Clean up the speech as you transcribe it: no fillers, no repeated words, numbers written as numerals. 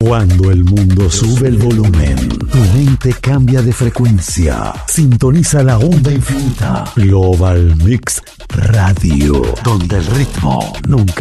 Cuando el mundo sube el volumen, tu mente cambia de frecuencia. Sintoniza la onda infinita. Global Mix Radio, donde el ritmo nunca